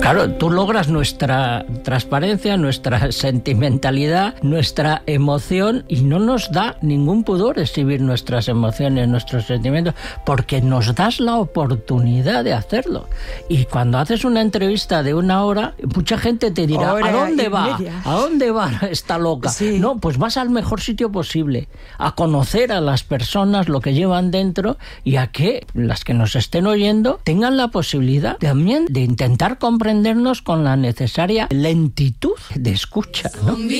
Claro, tú logras nuestra transparencia, nuestra sentimentalidad, nuestra emoción, y no nos da ningún pudor exhibir nuestras emociones, nuestros sentimientos, porque nos das la oportunidad de hacerlo. Y cuando haces una entrevista de 1 hora, mucha gente te dirá, ¿a dónde va? ¿A dónde va esta loca? Sí. No, pues vas al mejor sitio posible, a conocer a las personas, lo que llevan dentro, y a que las que nos estén oyendo tengan la posibilidad también de intentar comprendernos con la necesaria lentitud de escucha, ¿no?